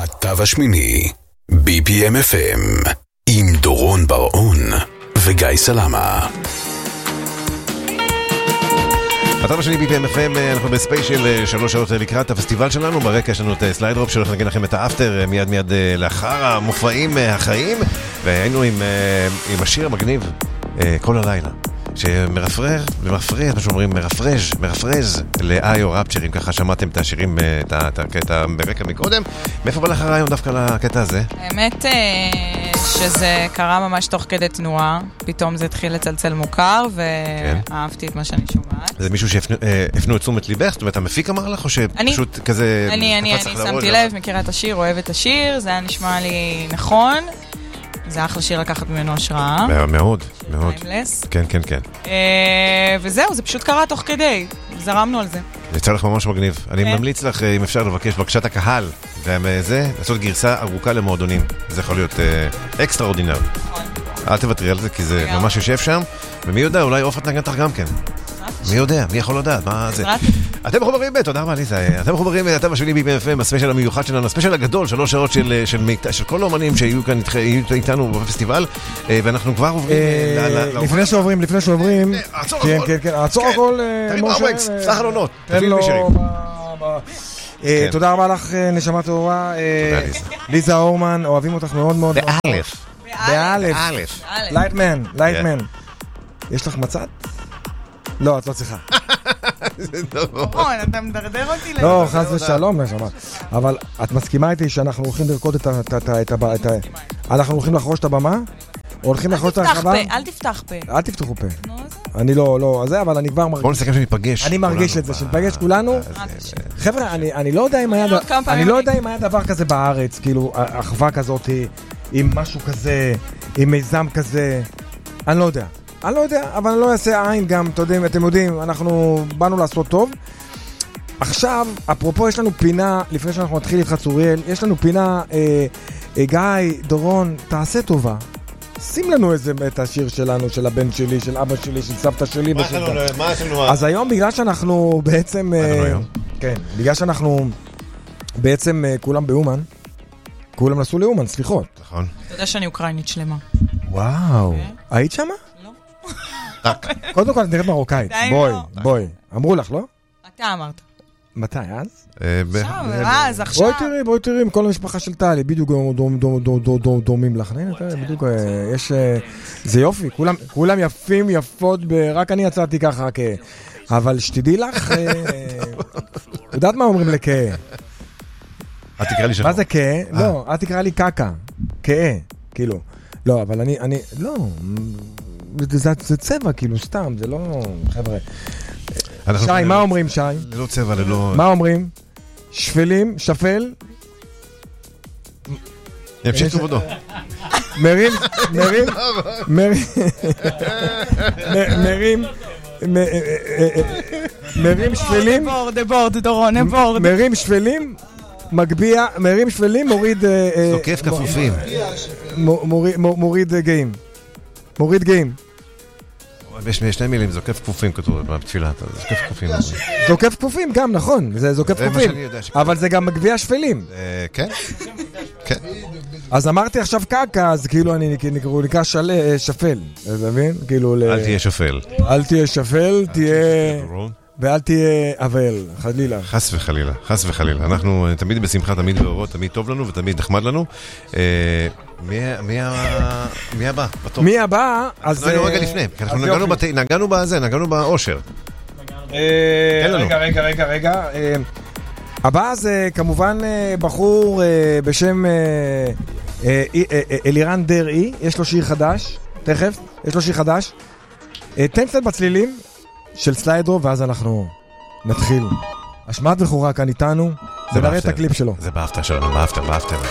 התו השמיני, BPM FM, עם דורון בר-און וגיא סלמה. התו השני BPM FM, אנחנו בספיישל 3 שעות לקראת הפסטיבל שלנו. ברקע יש לנו את סליידרופ שהולך לנגן לכם את האפטר מיד לאחר המופעים החיים, והיינו עם השיר המגניב כל הלילה שמרפרז, מה שאומרים, מרפרז לאיו רפצ'רים. ככה שמעתם את השירים, את הקטע ברקע מקודם. מאיפה בא לך הרעיון דווקא לקטע הזה? האמת שזה קרה ממש תוך כדי תנועה, פתאום זה התחיל לצלצל מוכר ואהבתי את מה שאני שומעת. זה מישהו שהפנו את תשומת ליבך? זאת אומרת, המפיק אמר לך או שפשוט כזה אני שמתי לב, מכירה את השיר, אוהב את השיר, זה היה נשמע לי נכון, זה אחלה שיר לקחת ממנו השראה. מאוד, מאוד. כן. וזהו, זה פשוט קרה תוך כדי, זרמנו על זה. יצא לך ממש מגניב. אני ממליץ לך, אם אפשר לבקש בקשת הקהל, וזה, לעשות גרסה ארוכה למועדונים. זה יכול להיות אקסטרה אורדינר. אל תוותרי על זה, כי זה ממש יושב שם, ומי יודע, אולי אופת נגן לך גם כן. מי יודע, מי יכול לדעת, מה זה? אתם מחוברים תודה רבה ליזה, אתם מחוברים התו השני BPM, הספיישל המיוחד שלנו, הספיישל הגדול, 3 שעות של כל האומנים שהיו כאן איתנו בפסטיבל, ואנחנו כבר עוברים לפני שעוברים עצור הכל, תרים ארמקס, פתח חלונות, תן לו תודה רבה לך נשמה טהורה, ליזה אורמן, אוהבים אותך מאוד מאוד. באלף לייטמן, יש לך מצד? לא, את לא צריכה. נכון, אתה מדרדר אותי לא, חס ושלום, נשמה. אבל את מסכימה איתי שאנחנו הולכים לרקוד אנחנו הולכים לחרוש את הבמה? הולכים לחרוש את הרחבה? אל תפתח פה. אל תפתחו פה. אני לא, זה, אבל אני כבר מרגיש. בוא נסכם שניפגש. אני מרגיש את זה, שניפגש כולנו. חבר'ה, אני לא יודע אם היה דבר כזה בארץ, כאילו, אחווה כזאת, עם משהו כזה, עם מיזם כזה. אני לא יודע, אבל אני לא אעשה עין גם, אתם יודעים, אנחנו באנו לעשות טוב. עכשיו, אפרופו, יש לנו פינה, לפני שאנחנו מתחיל איתך צוריאל, יש לנו פינה, גיא, דורון, תעשה טובה. שים לנו את השיר שלנו, של הבן שלי, של אבא שלי, של סבתא שלי. מה עשינו? אז היום, בגלל שאנחנו בעצם... כן, בגלל שאנחנו בעצם כולם באומן, כולם נסעו לאומן, סליחות. נכון. אתה יודע שאני אוקראינית שלמה. וואו, היית שמה? קודם כל, את נראית מרוקאית. בואי. אמרו לך, לא? אתה אמרת. מתי, אז? אז עכשיו. בואי תראי, עם כל המשפחה של טלי, בדיוק דומים לך. בדיוק, יש... זה יופי, כולם יפים, יפות, רק אני יצאתי ככה, אבל שתדעי לך, יודעת מה אומרים לקה? את תקרא לי שלום. מה זה קה? לא, את תקרא לי קקה. קה, כאילו. לא, אבל אני... לא... זה צבע, כאילו, סתם, זה לא... חבר'ה. שי, מה אומרים, שי? ללא צבע, ללא... מה אומרים? שפלים, שפל? ימשיך כבודו. מרים שפלים... הבורד, דורון, הבורד. מרים שפלים, מגביע, מרים שפלים, מוריד... זוקף כפופים. מוריד גאים. מוריד גאים. יש 2 מילים, זוקף כפופים כתוב בתפילה, זוקף כפופים. זוקף כפופים גם, נכון, זה זוקף כפופים, אבל זה גם מגביע שפלים. כן? כן. אז אמרתי עכשיו קקה, אז כאילו אני נקרא שפל, אתה מבין? אל תהיה שפל. אל תהיה שפל, תהיה... ואל תהיה אבל, חלילה. חס וחלילה. אנחנו תמיד בשמחה, תמיד באורות, תמיד טוב לנו ותמיד נחמד לנו. מי הבא? מי הבא? אז... נגענו רגע לפני, אנחנו נגענו באושר. רגע. הבא זה כמובן בחור בשם אלירן דרעי, יש לו שיר חדש, תכף, יש לו שיר חדש. תן קצת בצלילים של סליידרו, ואז אנחנו נתחיל. אשמת וחורה כאן איתנו, ונראה את הקליפ שלו. זה באפטר שלנו, באפטר.